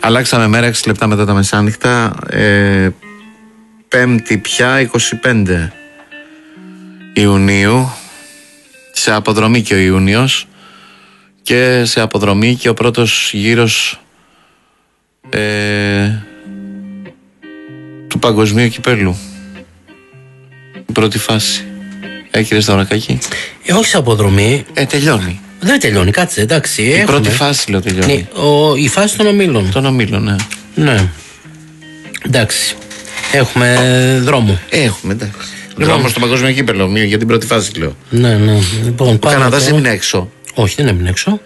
Αλλάξαμε μέρα 6 λεπτά μετά τα μεσάνυχτα. Πέμπτη πια 25 Ιουνίου. Σε αποδρομή και ο Ιούνιος. Και σε αποδρομή και ο πρώτος γύρος του παγκοσμίου κυπέλλου. Η πρώτη φάση. Έχεις τα ωρακάκι? Όχι σε αποδρομή. Τελειώνει. Δεν τελειώνει, κάτσε, εντάξει. Η πρώτη φάση λέω τελειώνει. Ναι, η φάση των ομίλων. Των ομίλων, ναι. Ναι. Εντάξει. Έχουμε δρόμο. Έχουμε, εντάξει. Δρόμο στο παγκόσμιο κύπελλο, για την πρώτη φάση λέω. Ναι, ναι. Λοιπόν, ο Καναδάς έμεινε έξω. Όχι, δεν έμεινε έξω.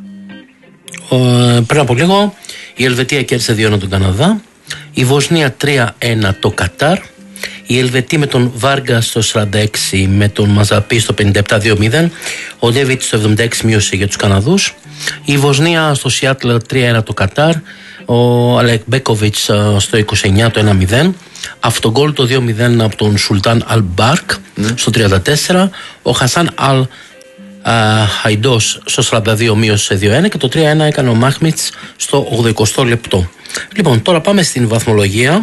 Πριν από λίγο η Ελβετία κέρδισε 2-1 τον Καναδά. Η Βοσνία 3-1 το Κατάρ. Η Ελβετία με τον Βάργκα στο 46, με τον Μαζαπί στο 57-2-0. Ο Ντέβιτ στο 76 μείωσε για τους Καναδούς. Η Βοσνία στο Σιάτλ 3-1 το Κατάρ. Ο Αλεκ Μπέκοβιτς στο 29 το 1-0. Αυτογκόλ το 2-0 από τον Σουλτάν Αλ Μπάρκ στο 34. Ο Χασάν Αλ Χαϊντός στο 42 μείωσε 2-1 και το 3-1 έκανε ο Μάχμιτς στο 80 λεπτό. Λοιπόν, τώρα πάμε στην βαθμολογία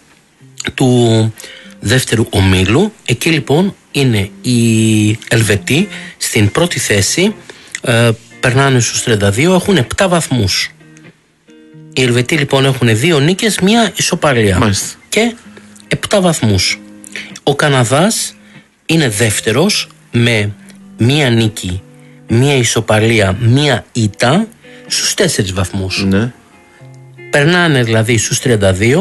του δεύτερου ομίλου. Εκεί λοιπόν είναι οι Ελβετοί στην πρώτη θέση, περνάνε στους 32, έχουν 7 βαθμούς. Οι Ελβετοί λοιπόν έχουν 2 νίκες, 1 ισοπαλία. Μάλιστα. Και 7 βαθμούς. Ο Καναδάς είναι δεύτερος με 1 νίκη, 1 ισοπαλία, 1 ήττα στους 4 βαθμούς. Ναι. Περνάνε δηλαδή στους 32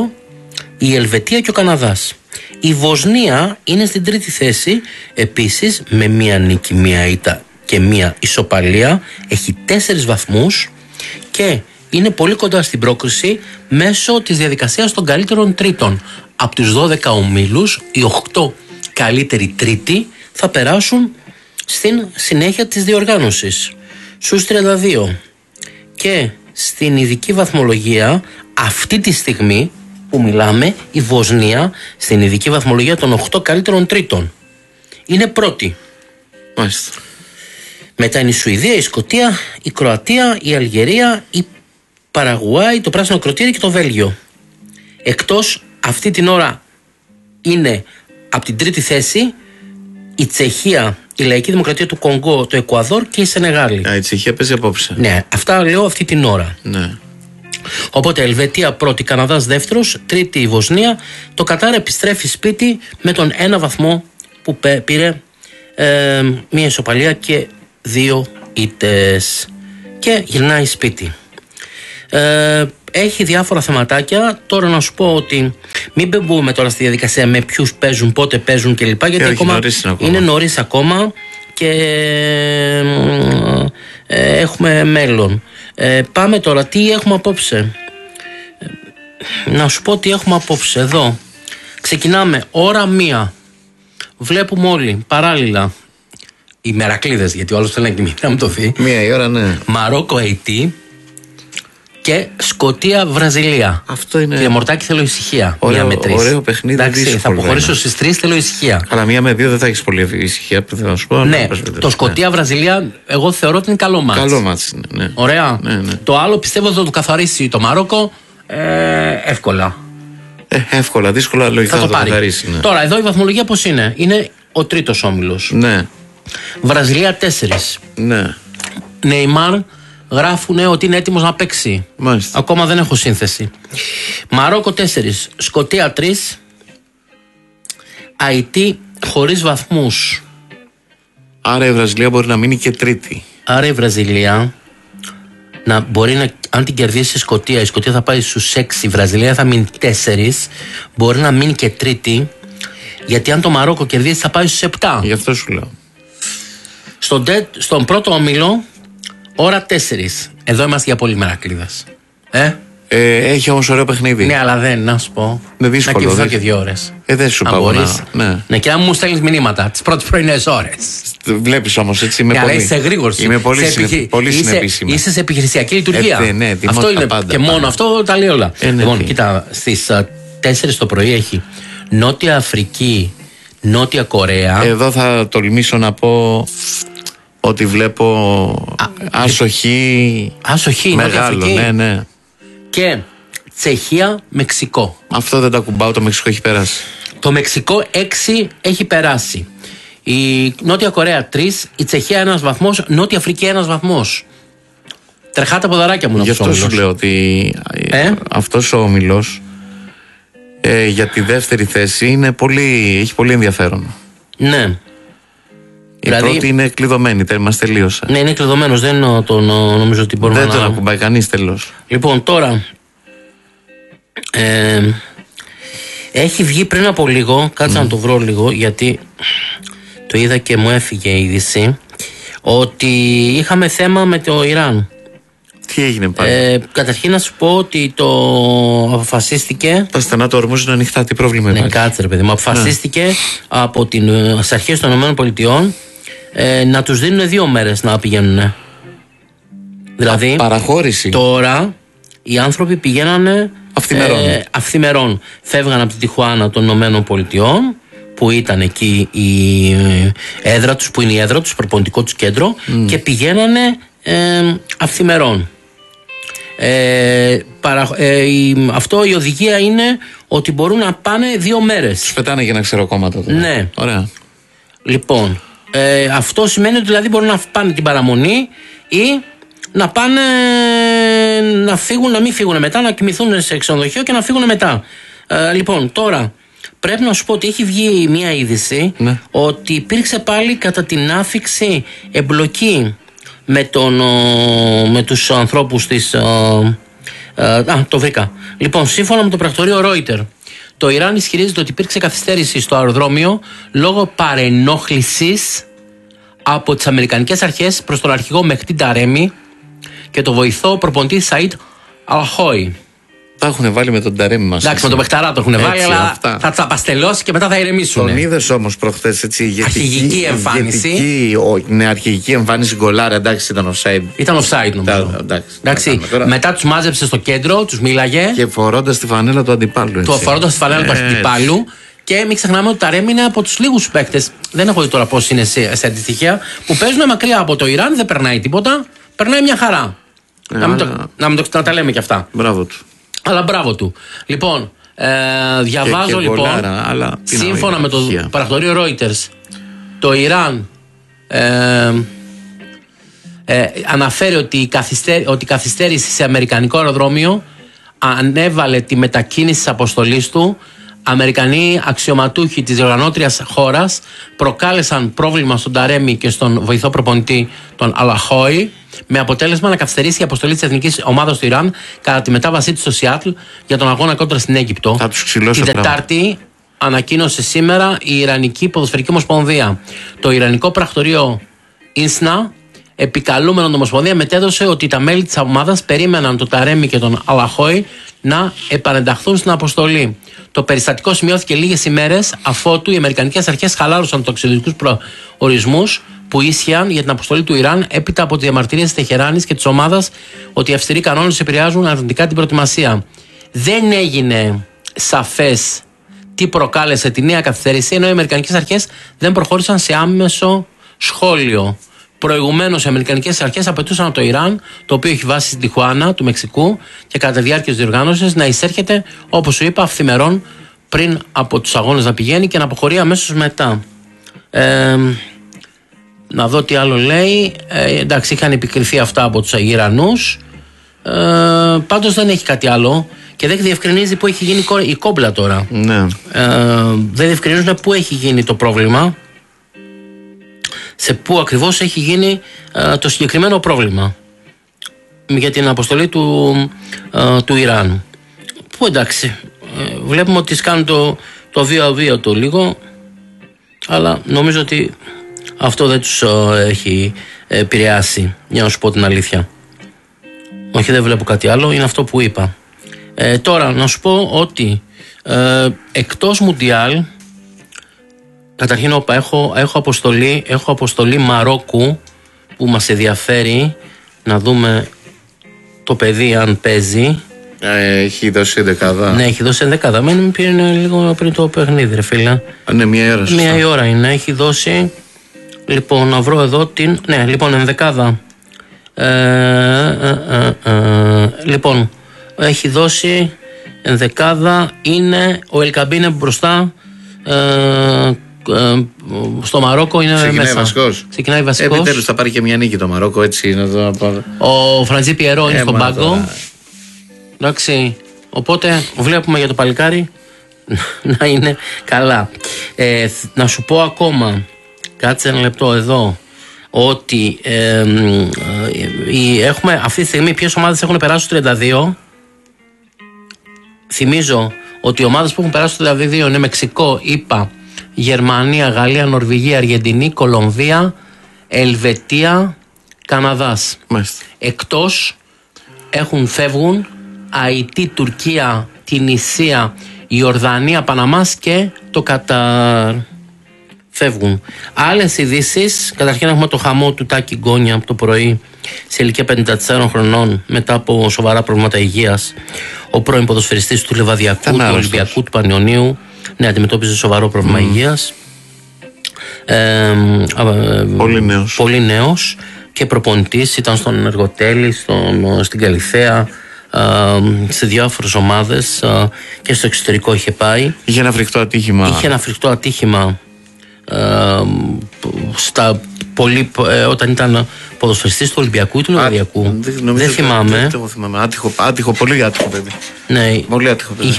η Ελβετία και ο Καναδάς. Η Βοσνία είναι στην τρίτη θέση επίσης με 1 νίκη, 1 ήττα και 1 ισοπαλία. Έχει 4 βαθμούς και είναι πολύ κοντά στην πρόκριση μέσω της διαδικασίας των καλύτερων τρίτων. Από τους 12 ομίλους, οι 8 καλύτεροι τρίτοι θα περάσουν στην συνέχεια της διοργάνωσης. Στους 32. Και στην ειδική βαθμολογία αυτή τη στιγμή που μιλάμε, η Βοσνία στην ειδική βαθμολογία των 8 καλύτερων τρίτων είναι πρώτη. Μάλιστα. Μετά είναι η Σουηδία, η Σκωτία, η Κροατία, η Αλγερία, η Παραγουάη, το Πράσινο Ακροτήρι και το Βέλγιο. Εκτός αυτή την ώρα είναι από την τρίτη θέση η Τσεχία, η Λαϊκή Δημοκρατία του Κονγκό, το Εκουαδόρ και η Σενεγάλη. Η Τσεχία παίζει απόψε. Ναι, αυτά λέω αυτή την ώρα. Ναι. Οπότε Ελβετία πρώτη, Καναδάς δεύτερος, τρίτη η Βοσνία. Το Κατάρ επιστρέφει σπίτι με τον 1 βαθμό που πήρε, 1 ισοπαλία και 2 ήττες. Και γυρνάει σπίτι. Έχει διάφορα θεματάκια. Τώρα να σου πω ότι μην μπούμε τώρα στη διαδικασία με ποιους παίζουν, πότε παίζουν κλπ. Γιατί ακόμα είναι νωρίς ακόμα και έχουμε μέλλον. Πάμε τώρα, τι έχουμε απόψε. Να σου πω τι έχουμε απόψε. Εδώ ξεκινάμε ώρα 1. Βλέπουμε όλοι παράλληλα οι μερακλείδες, γιατί ο άλλος θέλει να κοιμηθεί να μου το δει. 1 η ώρα, ναι. Μαρόκο Αιτή και Σκωτία Βραζιλία. Αυτό είναι. Κύριε Μορτάκη, θέλω ησυχία. Ωραίο παιχνίδι. Εντάξει, θα αποχωρήσω στις 3, θέλω ησυχία. Αλλά 1 με 2 δεν θα έχεις πολύ ησυχία που θέλω να σου πω. Ναι, το Σκωτία Βραζιλία, εγώ θεωρώ ότι είναι καλό μάτς. Καλό μάτς είναι. Ναι. Ωραία. Ναι, ναι. Το άλλο πιστεύω ότι θα το καθαρίσει το Μαρόκο εύκολα. Εύκολα, δύσκολα, λογικά θα το καθαρίσει. Ναι. Τώρα, εδώ η βαθμολογία πώς είναι? Είναι ο τρίτος όμιλος. Ναι. Βραζιλία 4. Ναι. Νεϊμάρ γράφουνε ότι είναι έτοιμος να παίξει. Μάλιστα. Ακόμα δεν έχω σύνθεση. Μαρόκο 4. Σκωτία 3. Αιτή χωρίς βαθμούς. Άρα η Βραζιλία μπορεί να μείνει και τρίτη. Άρα η Βραζιλία μπορεί να, αν την κερδίσει η Σκωτία θα πάει στους 6. Η Βραζιλία θα μείνει 4. Μπορεί να μείνει και τρίτη. Γιατί αν το Μαρόκο κερδίσει θα πάει στους 7. Γι' αυτό σου λέω. Στον πρώτο όμιλο ώρα 4. Εδώ είμαστε για πολύ μερακλείδες. Έχει όμως ωραίο παιχνίδι. Ναι, αλλά δεν, να σου πω. Είναι δύσκολο. Να κοιμηθώ και 2 ώρες. Δεν σου πάω να. Ναι, και να μου στέλνεις μηνύματα τις πρώτες πρωινές ώρες. Βλέπεις όμως, έτσι είμαι πολύ. Είσαι γρήγορος. Είμαι πολύ συνεπίσημα. Είσαι σε επιχειρησιακή λειτουργία. Ναι, αυτό είναι. Πάντα, και μόνο αυτό τα λέει όλα. Λοιπόν, ναι. κοίτα, στις 4 το πρωί έχει Νότια Αφρική, Νότια Κορέα. Εδώ θα τολμήσω να πω ότι βλέπω άσοχη. Άσοχη, μεγάλο, Νότια Αφρική. Ναι. Και Τσεχία, Μεξικό. Αυτό δεν τα κουμπάω, το Μεξικό έχει περάσει. Το Μεξικό 6 έχει περάσει. Η Νότια Κορέα 3, η Τσεχία 1 βαθμός, Νότια Αφρική 1 βαθμός. Τρεχάτε ποδαράκια μου να Γι' αυτό σου λέω ότι αυτός ο όμιλος για τη δεύτερη θέση έχει πολύ ενδιαφέρον. Ναι. Η πρώτη είναι κλειδωμένη, μας τελείωσε. Ναι, είναι κλειδωμένος, δεν νομίζω ότι μπορούμε δεν τον ακουμπάει κανείς τέλος. Λοιπόν, τώρα έχει βγει πριν από λίγο, κάτσα να το βρω λίγο, γιατί το είδα και μου έφυγε η είδηση, ότι είχαμε θέμα με το Ιράν. Τι έγινε πάλι? Καταρχήν να σου πω ότι το αποφασίστηκε. Τα στενά του ορμού είναι ανοιχτά, τι πρόβλημα υπάρχει? Κάτσε ρε παιδί μου, αποφασίστηκε από τις αρχές των ΗΠΑ να τους δίνουν 2 μέρες να πηγαίνουν. Δηλαδή παραχώρηση. Τώρα οι άνθρωποι πηγαίνανε αυθημερών. Φεύγαν από τη Τιχουάνα των ΗΠΑ, που ήταν εκεί η έδρα τους, που είναι η έδρα τους, προπονητικό τους κέντρο, και πηγαίνανε αυθημερών. Αυτό η οδηγία είναι ότι μπορούν να πάνε 2 μέρες. Τους πετάνε για να ξεροκόμματα τώρα. Ναι. Ωραία. Λοιπόν, αυτό σημαίνει ότι δηλαδή μπορούν να πάνε την παραμονή ή να πάνε να φύγουν, να μην φύγουν μετά, να κοιμηθούν σε ξενοδοχείο και να φύγουν μετά. Λοιπόν, τώρα πρέπει να σου πω ότι έχει βγει μια είδηση ότι υπήρξε πάλι κατά την άφιξη εμπλοκή με τους ανθρώπους της... το βρήκα. Λοιπόν, σύμφωνα με το πρακτορείο Reuters, το Ιράν ισχυρίζεται ότι υπήρξε καθυστέρηση στο αεροδρόμιο λόγω παρενόχλησης από τις αμερικανικές αρχές προς τον αρχηγό Μεχτί Νταρέμι και το βοηθό προπονητή Σαΐντ Αλχόι. Τα έχουν βάλει με τον Ταρέμι μας. Εντάξει, με τον Μπεχταρά το έχουν βάλει, αλλά θα τα παστελώσει και μετά θα ηρεμήσουν. Τον είδες όμως προχθές, έτσι, αρχηγική εμφάνιση. Αρχηγική εμφάνιση γκολάρα, εντάξει, ήταν offside. Ήταν offside νομίζω. Εντάξει, μετά τους μάζεψε στο κέντρο, τους μίλαγε. Και φορώντας τη φανέλα του αντιπάλου. Φορώντας τη φανέλα του αντιπάλου. Και μην ξεχνάμε ότι ο Ταρέμι είναι από τους λίγους παίκτες, δεν έχω δει τώρα πώς είναι σε αντιστοιχεία, που παίζουν μακριά από το Ιράν, δεν περνάει τίποτα, περνάει μια χαρά. Να τα λέμε κι αυτά. Μπράβο του. Αλλά μπράβο του. Λοιπόν, διαβάζω και λοιπόν, γολάρα, αλλά σύμφωνα με το πρακτορείο Reuters, το Ιράν αναφέρει ότι η καθυστέρηση σε αμερικανικό αεροδρόμιο ανέβαλε τη μετακίνηση της αποστολής του. Αμερικανοί αξιωματούχοι της διοργανώτριας χώρας προκάλεσαν πρόβλημα στον Ταρέμι και στον βοηθό προπονητή τον Αλαχόι, με αποτέλεσμα να καθυστερήσει η αποστολή της εθνικής ομάδας του Ιράν κατά τη μετάβασή της στο Σιάτλ για τον αγώνα κόντρα στην Αίγυπτο. Την Τετάρτη ανακοίνωσε σήμερα η Ιρανική Ποδοσφαιρική Ομοσπονδία. Το Ιρανικό πρακτορείο Ίνσνα, επικαλούμενο την Ομοσπονδία, μετέδωσε ότι τα μέλη της ομάδας περίμεναν τον Ταρέμι και τον Αλαχόι να επανενταχθούν στην αποστολή. Το περιστατικό σημειώθηκε λίγες ημέρες αφότου οι αμερικανικές αρχές χαλάρωσαν ταξιδιωτικούς προορισμούς που ίσχυαν για την αποστολή του Ιράν έπειτα από τις διαμαρτυρίες της Τεχεράνης και της ομάδας ότι οι αυστηροί κανόνες επηρεάζουν αρνητικά την προετοιμασία. Δεν έγινε σαφές τι προκάλεσε τη νέα καθυστέρηση, ενώ οι αμερικανικές αρχές δεν προχώρησαν σε άμεσο σχόλιο. Προηγουμένως, οι αμερικανικές αρχές απαιτούσαν από το Ιράν, το οποίο έχει βάση στην Τιχουάνα του Μεξικού, και κατά τη διάρκεια της διοργάνωσης να εισέρχεται, όπως σου είπα, αυθημερών πριν από τους αγώνες να πηγαίνει και να αποχωρεί αμέσως μετά. Να δω τι άλλο λέει. Εντάξει, είχαν επικριθεί αυτά από τους Ιρανούς. Πάντως δεν έχει κάτι άλλο. Και δεν διευκρινίζει πού έχει γίνει η κόμπλα τώρα. Ναι. Δεν διευκρινίζουν πού έχει γίνει το πρόβλημα. Σε πού ακριβώς έχει γίνει το συγκεκριμένο πρόβλημα για την αποστολή του Ιράν. Που εντάξει, βλέπουμε ότι σκάνουν το βίο του λίγο, αλλά νομίζω ότι αυτό δεν τους έχει επηρεάσει, για να σου πω την αλήθεια. Όχι, δεν βλέπω κάτι άλλο, είναι αυτό που είπα. Τώρα να σου πω ότι εκτός Μουντιάλ, καταρχήν έχω αποστολή Μαρόκου που μας ενδιαφέρει να δούμε το παιδί αν παίζει. Έχει δώσει 11. Ναι, έχει δώσει 11. Μένει λίγο πριν το παιχνίδι, ρε φίλε. Ναι, μία ώρα. Μία η ώρα είναι. Έχει δώσει. Λοιπόν, να βρω εδώ την. Ναι, λοιπόν, 11. Λοιπόν, έχει δώσει ενδεκάδα είναι ο Ελκαμπίνε μπροστά. Στο Μαρόκο είναι ξεκινάει βασικός. Επιτέλους θα πάρει και μια νίκη το Μαρόκο, έτσι. Ο Φραντζί Πιερό είναι στον πάγκο. Εντάξει. Οπότε βλέπουμε για το παλικάρι να είναι καλά. Να σου πω ακόμα, κάτσε ένα λεπτό εδώ, ότι έχουμε αυτή τη στιγμή ποιες ομάδες έχουν περάσει στο 32. Θυμίζω ότι οι ομάδες που έχουν περάσει στο 32 είναι Μεξικό, ΗΠΑ, Γερμανία, Γαλλία, Νορβηγία, Αργεντινή, Κολομβία, Ελβετία, Καναδάς. Μάλιστα. Εκτός φεύγουν Αϊτή, Τουρκία, Τινησία, Ιορδανία, Παναμάς και το Κατάρ. Φεύγουν. Άλλες ειδήσεις, καταρχήν έχουμε το χαμό του Τάκη Γκόνια από το πρωί, σε ηλικία 54 χρονών, μετά από σοβαρά προβλήματα υγείας. Ο πρώην ποδοσφαιριστής του Λεβαδιακού, του Ολυμπιακού, του Πανιωνίου, αντιμετώπιζε σοβαρό πρόβλημα υγείας. Πολύ νέος και προπονητής, ήταν στον Ενεργοτέλη, στην Καλιθέα, σε διάφορες ομάδες και στο εξωτερικό είχε πάει. Είχε ένα φρικτό άτυχημα. Όταν ήταν ποδοσφαιριστής του Ολυμπιακού ή του Λεβαδιακού. Δεν θυμάμαι. Άτυχο, πολύ άτυχο παιδί. Ναι, πολύ άτυχο παιδί.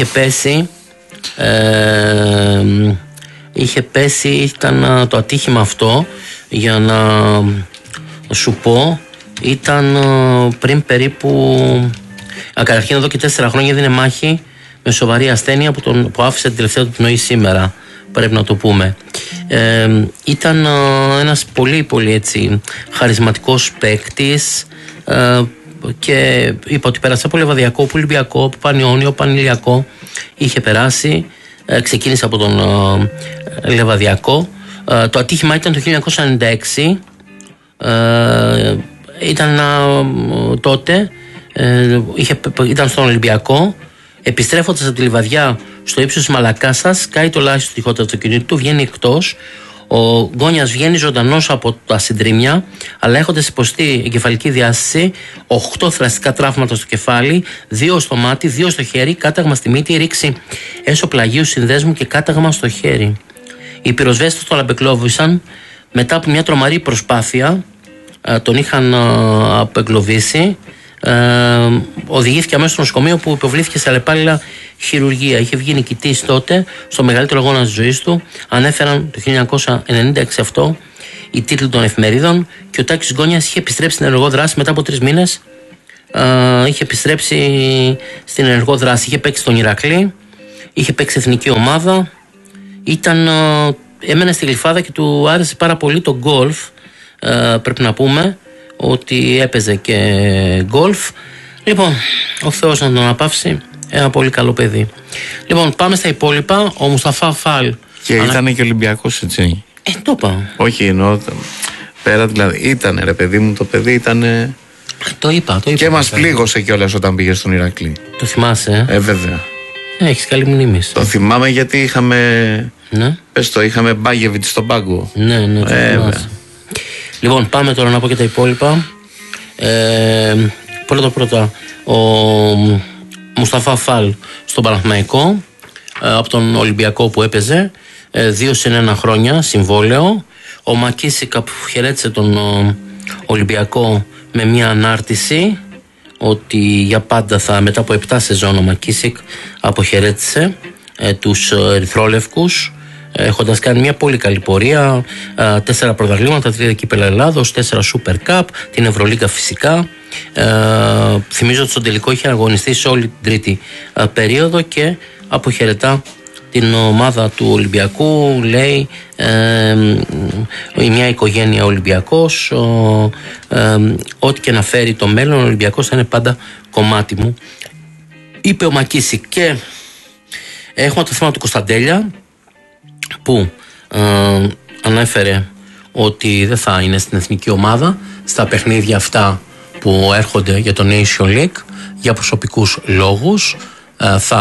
Είχε πέσει, ήταν το ατύχημα αυτό, για να σου πω, ήταν πριν περίπου, καταρχήν εδώ και 4 χρόνια έδινε μάχη με σοβαρή ασθένεια που άφησε την τελευταία του πνοή σήμερα, πρέπει να το πούμε. Ήταν ένας πολύ πολύ έτσι χαρισματικός παίκτης, και είπα ότι πέρασε από Λεβαδιακό, από Ολυμπιακό, από Πανιώνιο, Πανηλιακό. Είχε περάσει, ξεκίνησε από τον Λεβαδιακό. Το ατύχημα ήταν το 1996. Ήταν τότε, ήταν στον Ολυμπιακό. Επιστρέφοντας από τη Λιβαδιά στο ύψος της Μαλακάσας, κάει το λάχιστο τυχό του αυτοκινήτου του, βγαίνει εκτός. Ο Γκόνιας βγαίνει ζωντανός από τα συντρίμια, αλλά έχοντας υποστεί εγκεφαλική διάστηση, 8 θραστικά τραύματα στο κεφάλι, 2 στο μάτι, 2 στο χέρι, κάταγμα στη μύτη, ρήξη έσω πλαγίου συνδέσμου και κάταγμα στο χέρι. Οι πυροσβέστες τον απεκλώβησαν μετά από μια τρομερή προσπάθεια, τον είχαν απεγκλωβίσει. Οδηγήθηκε αμέσως στο νοσοκομείο, που υποβλήθηκε σε αλλεπάλληλα χειρουργία. Είχε βγει νικητής τότε στο μεγαλύτερο αγώνα της ζωής του. Ανέφεραν το 1996 αυτό οι τίτλοι των εφημερίδων, και ο Τάκης Γκόνιας είχε επιστρέψει στην ενεργό δράση μετά από 3 μήνες. Είχε επιστρέψει στην ενεργό δράση. Είχε παίξει στον Ηρακλή, είχε παίξει εθνική ομάδα, έμενε στη Γλυφάδα και του άρεσε πάρα πολύ το γκολφ. Πρέπει να πούμε ότι έπαιζε και γκολφ. Λοιπόν, ο Θεός να τον απαύσει. Ένα πολύ καλό παιδί. Λοιπόν, πάμε στα υπόλοιπα. Ο Μουσταφά Φαλ. Και ήταν και Ολυμπιακός, έτσι. Το είπα. Όχι, εννοώ. Πέρα δηλαδή. Ήτανε, ρε παιδί μου, το παιδί ήτανε. Το είπα. Και μας πλήγωσε κιόλας όταν πήγε στον Ηρακλή. Το θυμάσαι? Βέβαια. Έχεις καλή μνήμη. Το θυμάμαι γιατί είχαμε. Ναι. Πες το, είχαμε Μπάγεβιτ στον πάγκο. Ναι, Λοιπόν, πάμε τώρα να πω και τα υπόλοιπα. Πρώτα, ο Μουσταφά Φαλ στον Παναθηναϊκό, από τον Ολυμπιακό που έπαιζε, 2+1 χρόνια συμβόλαιο. Ο Μακίσικα που χαιρέτησε τον Ολυμπιακό με μια ανάρτηση ότι για πάντα μετά από 7 σεζόν ο Μακίσικ αποχαιρέτησε τους ερυθρόλευκους, έχοντας κάνει μια πολύ καλή πορεία, 4 πρωταθλήματα, 3 κύπελλα Ελλάδος, 4 Super Cup, την Ευρωλίγκα φυσικά. Θυμίζω ότι στον τελικό είχε αγωνιστεί σε όλη την τρίτη περίοδο και αποχαιρετά την ομάδα του Ολυμπιακού. Λέει μια οικογένεια Ολυμπιακός, ό,τι και να φέρει το μέλλον, ο Ολυμπιακός θα είναι πάντα κομμάτι μου, είπε ο Μακίσικ. Και έχουμε το θέμα του Κωνσταντέλια, που ανέφερε ότι δεν θα είναι στην εθνική ομάδα στα παιχνίδια αυτά που έρχονται για το Nation League για προσωπικούς λόγους. Θα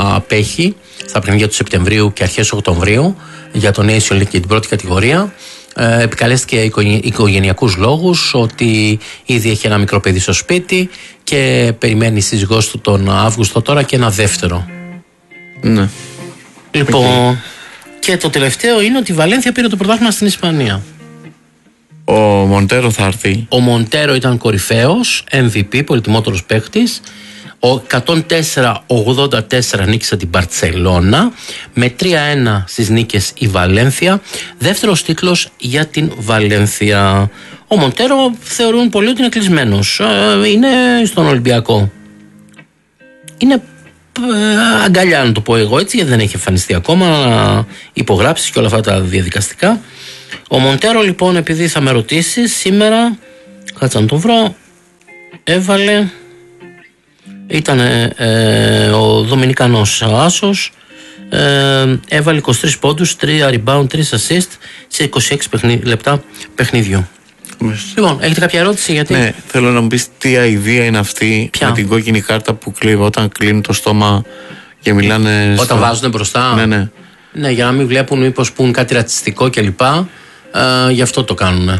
απέχει στα παιχνίδια του Σεπτεμβρίου και αρχές Οκτωβρίου για το Nation League και την πρώτη κατηγορία. επικαλέστηκε οικογενειακούς λόγους, ότι ήδη έχει ένα μικρό παιδί στο σπίτι και περιμένει η σύζυγός του τον Αύγουστο τώρα και ένα δεύτερο. Ναι. Λοιπόν, και το τελευταίο είναι ότι η Βαλένθια πήρε το πρωτάθλημα στην Ισπανία. Ο Μοντέρο θα έρθει. Ο Μοντέρο ήταν κορυφαίος, MVP, πολυτιμότερος παίκτης. Ο 104-84 νίκησε την Μπαρτσελώνα, με 3-1 στις νίκες η Βαλένθια. Δεύτερος τίτλος για την Βαλένθια. Ο Μοντέρο θεωρούν πολλοί ότι είναι κλεισμένος. Είναι στον Ολυμπιακό. Είναι αγκαλιά, να το πω εγώ έτσι, γιατί δεν έχει εμφανιστεί ακόμα, να υπογράψει και όλα αυτά τα διαδικαστικά. Ο Μοντέρο λοιπόν, επειδή θα με ρωτήσει σήμερα, κάτσα να τον βρω, έβαλε, ήταν ο Δομινικανός άσος, έβαλε 23 πόντους, 3 rebound, 3 assist σε 26 λεπτά παιχνίδιου. Λοιπόν, έχετε κάποια ερώτηση? Γιατί? Ναι, θέλω να μου πεις τι αηδία είναι αυτή. Ποια? Με την κόκκινη κάρτα που κλείνει όταν κλείνουν το στόμα και μιλάνε. Όταν βάζουν μπροστά. Ναι. Ναι, για να μην βλέπουν μήπως πούν κάτι ρατσιστικό κλπ. Γι' αυτό το κάνουν.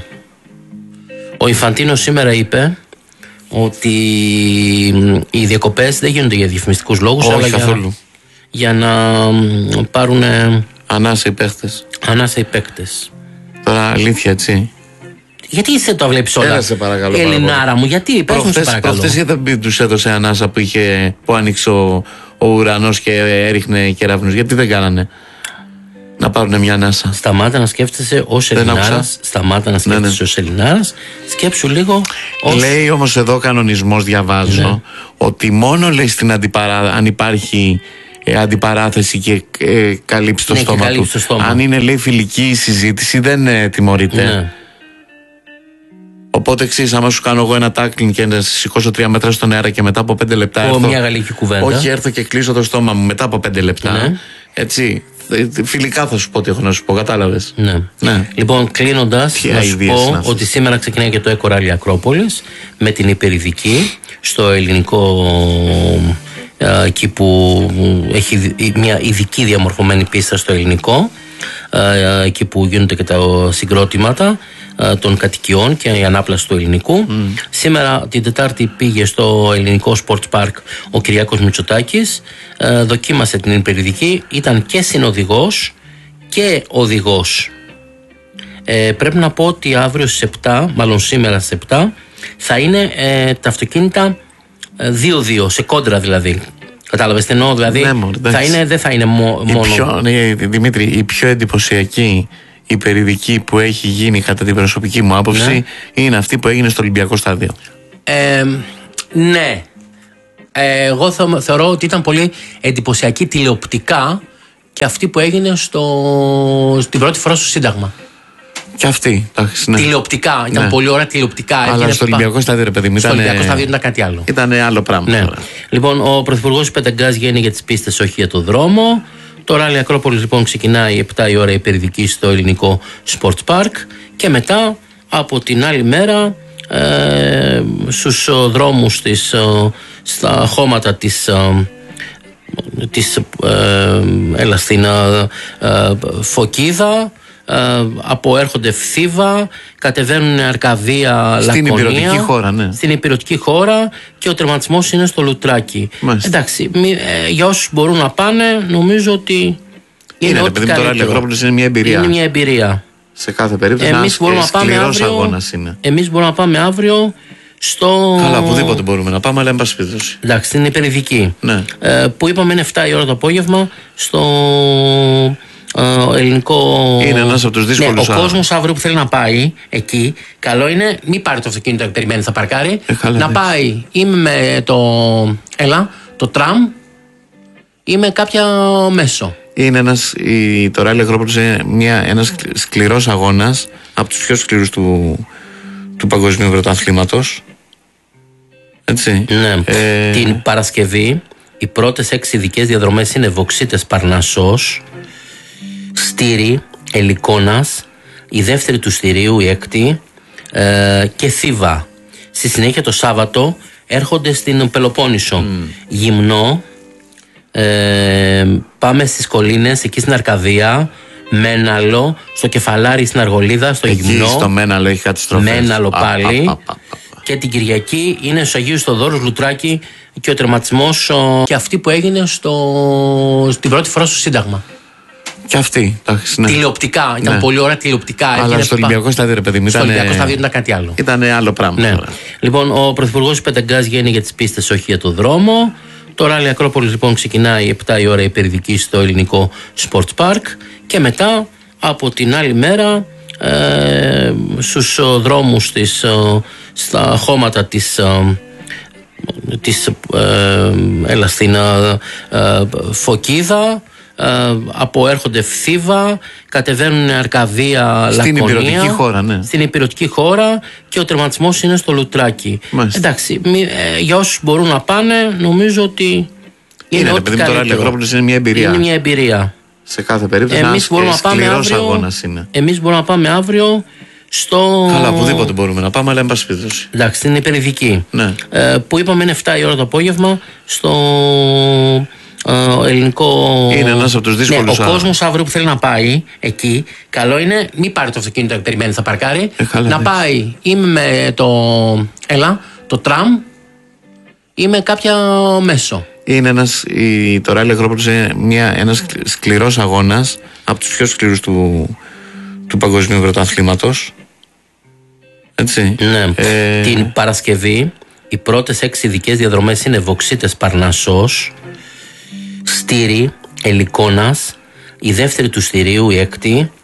Ο Ιφαντίνο σήμερα είπε ότι οι διακοπές δεν γίνονται για διαφημιστικούς λόγους, αλλά για να πάρουν ανάσα οι παίκτες. Ανάσα οι παίκτες. Τώρα αλήθεια, έτσι. Γιατί είσαι το βλέπεις όλα? Παρακαλώ, Ελληνάρα μου, γιατί? Πες μου σε παρακαλώ. Προχτές δεν τους έδωσε ανάσα που άνοιξε ο ουρανός και έριχνε κεραυνούς? Γιατί δεν κάνανε να πάρουν μια ανάσα? Σταμάτα να σκέφτεσαι ως Ελληνάρας. Σταμάτα να σκέφτεσαι ως Ελληνάρας. Σκέψου λίγο ως... Λέει όμως εδώ ο κανονισμός, διαβάζω, ότι μόνο λέει στην αν υπάρχει αντιπαράθεση και καλύψει το στόμα του. Αν είναι, λέει, φιλική η συζήτηση, δεν τιμωρείται. Ναι. Οπότε εξής, άμα σου κάνω εγώ ένα tackling και να σηκώσω 3 μέτρα στον αέρα και μετά από 5 λεπτά μια γαλλική κουβέντα. Όχι, έρθω και κλείσω το στόμα μου μετά από 5 λεπτά. Ναι. Έτσι. Φιλικά θα σου πω τι έχω να σου πω, κατάλαβες? Ναι. Λοιπόν, κλείνοντας, να σου πω ότι σήμερα ξεκινάει και το ΕΚΟ Ράλι Ακρόπολης με την υπερηδική στο ελληνικό, εκεί που έχει μια ειδική διαμορφωμένη πίστα στο ελληνικό, εκεί που γίνονται και τα συγκρότηματα των κατοικιών και η ανάπλαση του ελληνικού. Σήμερα την Τετάρτη πήγε στο ελληνικό Sports Park ο Κυριάκος Μητσοτάκης, δοκίμασε την υπερηδική, ήταν και συνοδηγός και οδηγός. Πρέπει να πω ότι αύριο στις 7, μάλλον σήμερα στις 7, θα είναι τα αυτοκίνητα 2-2, σε κόντρα δηλαδή. Κατάλαβες τι εννοώ? Δηλαδή δεν θα είναι μόνο. Δημήτρη, η πιο εντυπωσιακή υπερηδική που έχει γίνει κατά την προσωπική μου άποψη είναι αυτή που έγινε στο Ολυμπιακό Στάδιο. Ναι. Εγώ θεωρώ ότι ήταν πολύ εντυπωσιακή τηλεοπτικά και αυτή που έγινε στην πρώτη φορά στο Σύνταγμα. Και αυτή. Ναι. Τηλεοπτικά. Ήταν πολύ ωραία τηλεοπτικά. Αλλά στο Ολυμπιακό Στάδιο, ρε παιδί μου, στο Ολυμπιακό Στάδιο ήταν κάτι άλλο. Ήταν άλλο πράγμα. Ναι. Λοιπόν, ο Πρωθυπουργός πενταγκάζει γίνει για τις πίστες, όχι για το δρόμο. Το Ράλι Ακρόπολης λοιπόν ξεκινάει 7 η ώρα υπερηδική στο ελληνικό Sports Park και μετά από την άλλη μέρα στους δρόμους στα χώματα της στην Φωκίδα, αποέρχονται Φθήβα, κατεβαίνουν Αρκαδία, στην Λακωνία, υπηρετική χώρα, ναι. Στην υπηρετική χώρα, και ο τερματισμός είναι στο Λουτράκι. Εντάξει, για όσους μπορούν να πάνε, νομίζω ότι είναι ό,τι καλύτερο. Τώρα η Ακρόπολης είναι μια εμπειρία. Είναι μια εμπειρία. Σε κάθε περίπτωση σκληρός αγώνας είναι. Εμείς μπορούμε να πάμε αύριο στο... Καλά, οπουδήποτε μπορούμε να πάμε, αλλά εν πάση περιπτώσει. Εντάξει, στην υπερηδική. Ναι. Που είπαμε είναι 7 η ώρα το απόγευμα στο ελληνικό. Είναι ένας από τους δύσκολους. Ο κόσμος αύριο που θέλει να πάει εκεί, καλό είναι μην πάρει το αυτοκίνητο και περιμένει θα παρκάρει. Να πάει ή με το τραμ ή με κάποια μέσο. Είναι το Ράλι Ακρόπολης είναι ένας σκληρός αγώνας, από τους πιο σκληρούς του παγκοσμίου πρωταθλήματος. Έτσι. Ναι. Την Παρασκευή οι πρώτες 6 ειδικές διαδρομές είναι Βοξίτες Παρνασσός, Στήρι, Ελικόνας, η δεύτερη του Στηρίου, η έκτη, και Θήβα. Στη συνέχεια το Σάββατο έρχονται στην Πελοπόννησο. Γυμνό, πάμε στις Κολίνες, εκεί στην Αρκαδία, Μέναλο, στο Κεφαλάρι στην Αργολίδα, στο εκεί Γυμνό. Στο Μέναλο έχει καταστροφές. Μέναλο πάλι. Και την Κυριακή είναι στους Αγίους Θοδόρους, Λουτράκι, και ο τερματισμός και αυτή που έγινε στην πρώτη φορά στο Σύνταγμα. Και αυτή. Ναι. Τηλεοπτικά. Ήταν πολύ ωραία τηλεοπτικά. Αλλά στο Ολυμπιακό στάδιο, ρε παιδί μου. Στο Ολυμπιακό στάδιο ήταν κάτι άλλο. Ήταν άλλο πράγμα. Ναι. Λοιπόν, ο Πρωθυπουργός Πενταγκάς βγαίνει για τις πίστες, όχι για το δρόμο. Το Ράλι Ακρόπολης λοιπόν ξεκινάει 7 η ώρα υπερηδική στο Ελληνικό Sports Park. Και μετά από την άλλη μέρα στους δρόμους στα χώματα της στην Φωκίδα, αποέρχονται Φθήβα, κατεβαίνουν Αρκαδία, στην Λακωνία, υπηρετική χώρα, ναι. Στην υπηρετική χώρα, και ο τερματισμός είναι στο Λουτράκι. Εντάξει, για όσους μπορούν να πάνε, νομίζω ότι είναι ό,τι καλύτερο. Τώρα η Ακρόπολης είναι μια εμπειρία. Είναι μια εμπειρία. Σε κάθε περίπτωση εμείς μπορούμε να πάμε αύριο. Εμείς μπορούμε να πάμε αύριο στο. Καλά, οπουδήποτε μπορούμε να πάμε, αλλά εν πάση περιπτώσει. Εντάξει, στην υπηρετική. Ναι. Που είπαμε είναι 7 η ώρα το απόγευμα στο ελληνικό. Είναι ένας από τους δύσκολους. Ο κόσμος αύριο που θέλει να πάει εκεί, καλό είναι μην πάρει το αυτοκίνητο και περιμένει θα παρκάρει. Να πάει ή με το τραμ ή με κάποια μέσο. Είναι το Ράλι Ακρόπολης είναι ένας σκληρός αγώνας, από τους πιο σκληρούς του παγκοσμίου πρωταθλήματος. Έτσι. Ναι. Την Παρασκευή οι πρώτες 6 ειδικές διαδρομές είναι Βοξίτες Παρνασσός, Στήρι, Ελικόνας, η δεύτερη του Στηρίου, η έκτη,